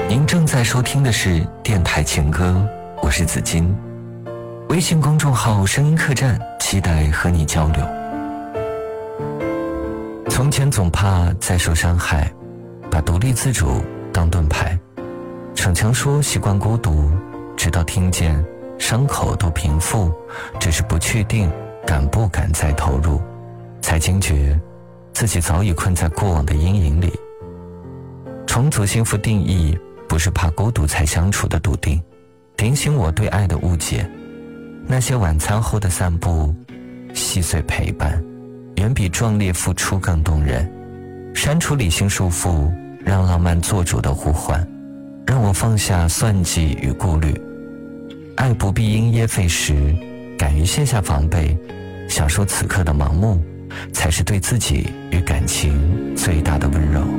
您正在收听的是电台情歌，我是子金。微信公众号声音客栈，期待和你交流。从前总怕再受伤害，把独立自主当盾牌，逞强说习惯孤独，直到听见伤口都平复，只是不确定敢不敢再投入，才惊觉自己早已困在过往的阴影里。重组幸福定义，不是怕孤独才相处的笃定，点醒我对爱的误解。那些晚餐后的散步，细碎陪伴，远比壮烈付出更动人。删除理性束缚，让浪漫做主的呼唤，让我放下算计与顾虑。爱不必因噎废食，敢于卸下防备，享受此刻的盲目，才是对自己与感情最大的温柔。